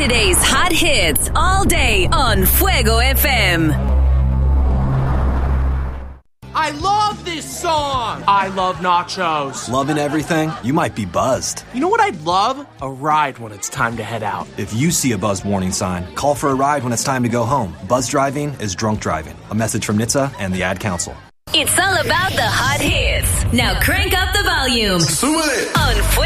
Today's hot hits all day on Fuego FM. I love this song. I love nachos. Loving everything? You might be buzzed. You know what I'd love? A ride when it's time to head out. If you see a buzz warning sign, call for a ride when it's time to go home. Buzz driving is drunk driving. A message from NHTSA and the Ad Council. It's all about the hot hits. Now crank up the volume on Fuego.